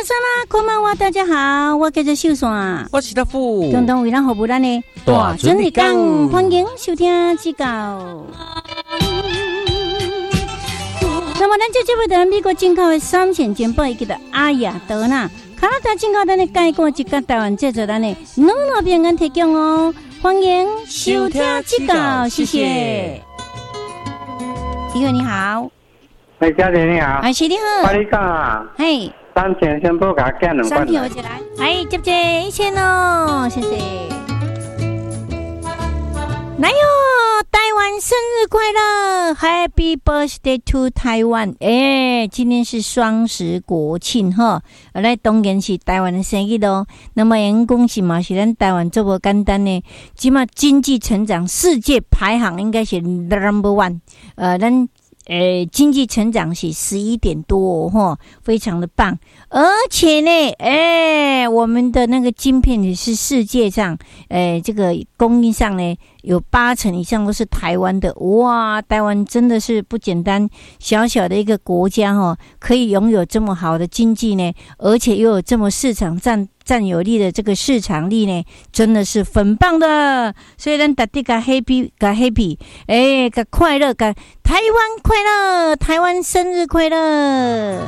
萨拉，こんばんは，大家好，我叫做秀山， 我是大富， 共同为咱服务咱的大准日讲，欢迎收听指教。那么咱这节目的美国进口的3线简报，叫做阿雅德纳，加拿大进口咱的介绍一个台湾制作咱的两路平安提供哦，欢迎收听指教，谢谢。李哥你好， 喂，嘉玲你好， 是你好， 我你讲啊， 嘿 3千先不给他减2 ，3票起来，哎，接一千哦，谢谢。来哟，台湾生日快乐 ，Happy Birthday to Taiwan！ 哎，今天是双十国庆哈，来当然是台湾的生日咯。那么也恭喜嘛，是咱台湾这么简单呢，起码经济成长世界排行应该是 No.1，咱。经济成长是11点多哦，非常的棒。而且呢，我们的那个晶片也是世界上，这个供应上呢，有80%以上都是台湾的。哇，台湾真的是不简单，小小的一个国家哦，可以拥有这么好的经济呢，而且又有这么市场占有力的这个市场力呢，真的是很棒的。所以咱大家个 happy， 个快乐，个台湾快乐，台湾生日快乐！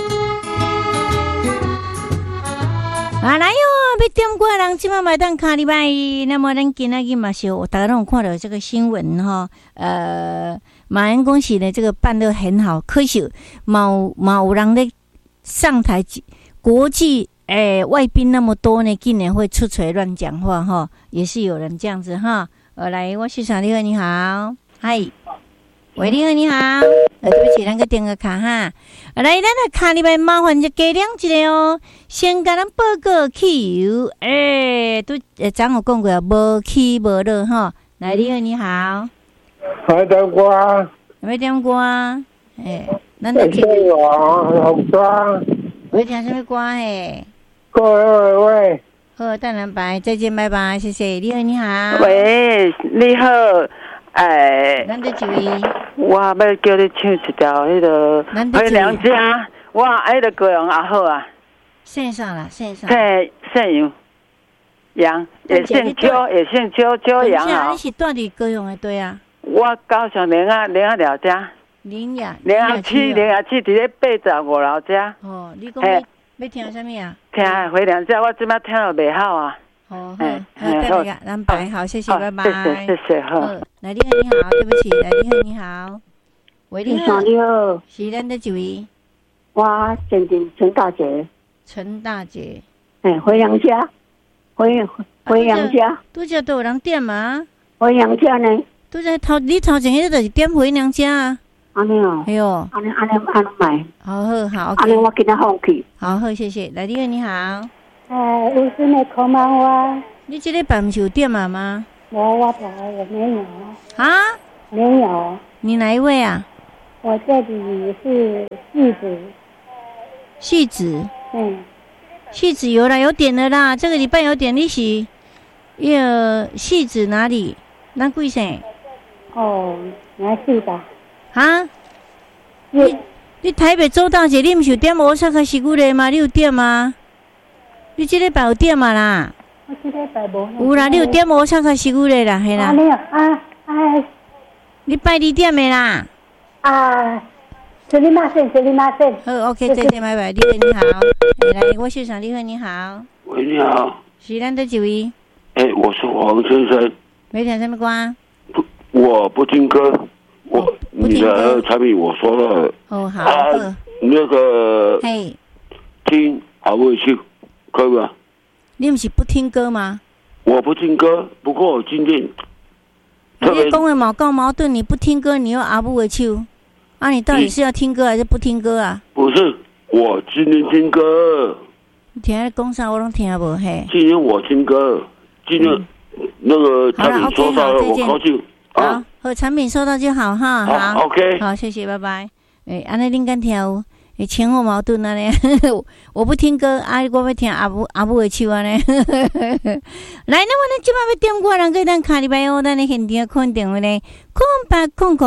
来哟，要点过人今晚买单卡礼拜，那么咱今仔日嘛是，大家都有看到这个新闻哈，马恩恭喜的这个办得很好，可惜有人咧上台国际。外宾那么多呢，竟然会出嘴乱讲话哈，也是有人这样子哈。来，我是小丽哥，你好，嗨，喂，丽哥你好，对不起，咱个点个卡哈。来，咱的卡里边麻烦就加量一个哦。先甲咱报告汽油，都昨有讲过无起无落哈。来，丽哥你好， 我点歌， 有没点歌？咱的听红妆， 我听什么歌嘿？ 各位， 好，淡蓝白，再见，拜拜，谢谢。你好，你好。 喂，你好， 咱的几位？ 我要叫你唱一条迄个《回娘家》，我迄个歌咏也好啊。 线上啦，线上。 姓杨，也姓邱，也姓邱杨啊。 你是住伫高雄的对啊？ 我高雄莲雅寮家。莲雅区伫咧85楼家。 哦，你讲要听什么啊？ 听《回娘家》，我即摆听了袂好啊。 好，好，蓝白好，谢谢，拜拜。 谢谢，好。 来，你好，你好，对不起，来，你好，喂，你好， 你好， 是咱的几位？ 我陈大姐。 陈大姐， 回娘家，回娘家。 拄则都有人点嘛？ 回娘家呢？ 拄则你头前迄个就是点回娘家啊？ 安尼哦， 哎呦， 安尼买， 好， 安尼我给他放弃。 好，谢谢。来，你好， 有事呢，こんばんは。 你这礼拜不是有点吗？ 我没有啊， 没有。 你哪一位啊？ 我这里是戏子，戏子有啦，有点的啦，这个礼拜有点，你是戏子哪里？哪几省？ 哦，哪是吧？ 啊？你台北周大姐，你不是有点大阪西古嘞吗？你有点吗？你这礼拜有点嘛啦？ 我这礼拜无。 有啦，你有点大阪西古嘞啦，嘿啦。 没有你拜2点的啦？ すみません。 好 ，OK， 再见，拜拜。你好，来，我欣赏你好，你好。 喂，你好。 是咱的几位？ 我是黄先生。 没听什么歌？ 我不听歌。你的产品我说了。 哦，好。 那个。 嘿。 听好不去，可以吗？ 你不是不听歌吗？ 我不听歌，不过我今天。 你讲的嘛够矛盾，你不听歌，你又阿不回去。你到底是要听歌还是不听歌啊？ 不是，我今天听歌。 你听在讲啥？我都听不嘿。 今天我听歌，今天那个产品收到了，我高兴。 好，产品收到就好哈。 好 ，OK。 好，谢谢，拜拜。安尼恁敢听？前后矛盾啊呢？我不听歌，我要听阿母的手啊呢。来，那么咱今晚要点歌，人给咱卡里拜哦，咱的现场肯定的呢，0800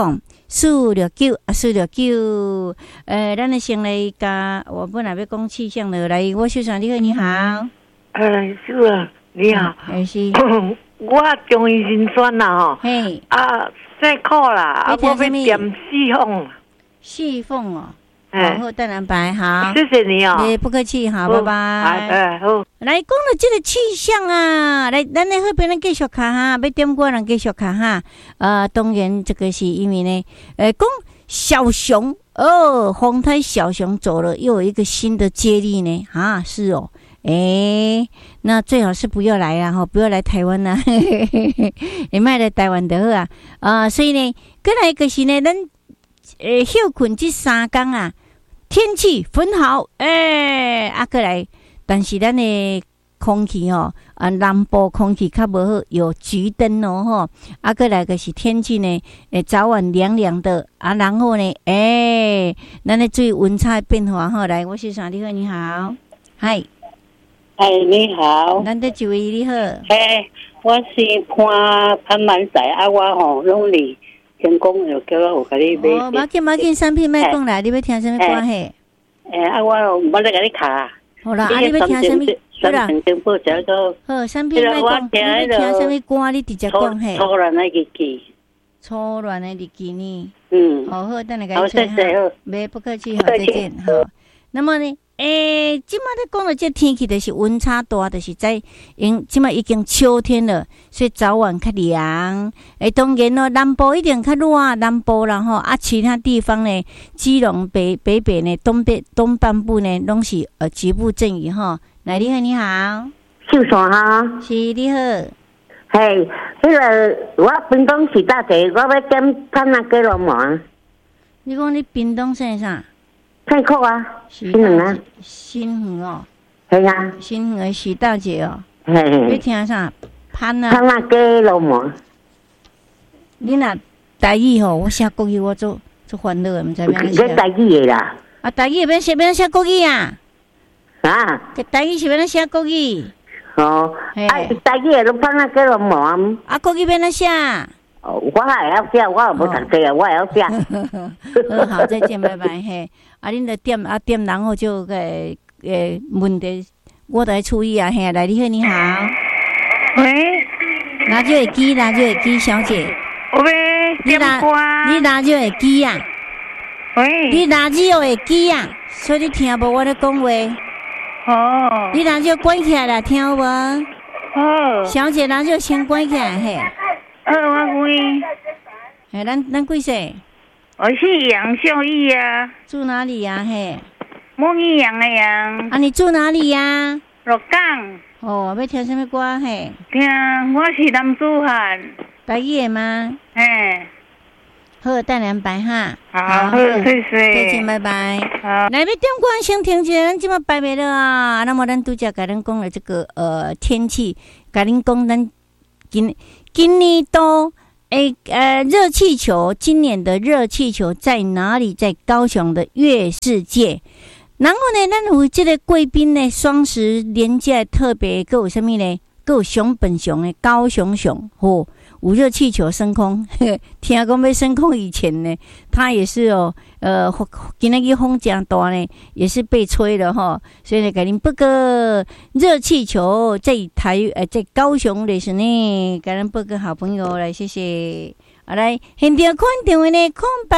469，咱的先来甲我本来要讲气象的来，我秀爽你好，你好。 是啊，你好。 是。 我中医心酸啦吼。 嘿。 辛苦啦，我要点细缝。 细缝哦。好，淡蓝白好， 谢谢你哦。 不客气，好，拜拜。 好。来， 讲到这个气象啊，来，咱来后边咱继续看哈，要点歌咱继续看哈。当然这个是因为呢，讲小熊红胎小熊走了，又有一个新的接力呢。是哦，那最好是不要来啊，不要来台湾啦，也卖来台湾就好啊。所以呢，再来就是呢，咱休困这3天啊。天气很好，过来，但是咱的空气南部空气较无好，有橘灯过来个是天气呢，早晚凉凉的然后呢，咱的注意温差变化来，我是啥？你好，你好，嗨， 你好， 咱的一位你好， 我是潘满仔我拢哩。成功又叫我有甲你买。 无紧，产品卖讲来，你要听什么歌嘿？ 我在甲你卡。 好啦，你要听什么？好啦。好，产品卖讲，你要听什么歌？你直接讲嘿。 初恋的日记。 初恋的日记呢？好，等下甲你吹哈。没不客气，好，再见。好，那么呢？即马咧讲到这天气，就是温差大，就是在即马已经秋天了，所以早晚较凉。当然咯，南部一定较热，南部啦吼其他地方呢，基隆北呢，东半部呢，拢是局部阵雨吼。来，你好，你好， 秀爽哈， 是你好。 嘿，我屏东是大地，我要点看那个罗毛。 你讲你屏东是啥？ 太酷啊！新园啊， 新园哦， 系啊， 新园的徐大姐哦， 你听啥？潘啊鸡肉毛。 你若台语吼，我写国语我做烦恼的，唔知咩写。 这台语的啦。 台语要写国语啊？台语是要写国语。 台语的都潘啊鸡肉毛啊。 国语要写。 我还要写，我也无读册啊，我也要写。 好，再见，拜拜嘿。恁着点人后就问题，我都要注意啊嘿。来，你好，你好。 喂。 拿就会机，小姐。 喂。 你拿就会机啊。 喂。 你拿就会机啊，所以你听无我咧讲话。你拿就关起来啦，听有无？小姐，拿就先关起来嘿。 我关。 咱几岁？ 我是杨秀义啊。 住哪里呀？嘿。 木易杨的杨。 你住哪里呀？ 鹿港。 要听什么歌嘿？ 听，我是男子汉。 台语的吗？好，淡蓝白哈。 好，谢谢。 再见，拜拜。好，来要点歌先听一下，咱即马拜拜了啊。那么咱拄则甲恁讲了这个天气，甲恁讲咱今年都热气球，今年的热气球在哪里？在高雄的月世界。然后呢，咱有这个贵宾呢，双十连假特别，还有什么呢？还有熊本熊的高雄熊有热气球升空，听讲要升空以前呢，它也是今天风真大呢，也是被吹了所以呢，给您报个热气球在在高雄的是呢，给您报个好朋友来，谢谢。来，现场看电话呢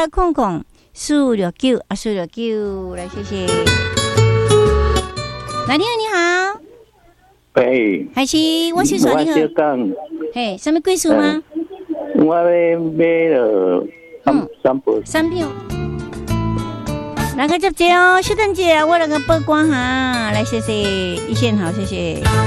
，0800-469-469，来，谢谢。来，你好，你好。 喂， 还是我是说你好。嘿，什么贵数吗？ 我要买了3票。 来个接哦，谢等姐，我来个报关哈，来谢谢一线好，谢谢。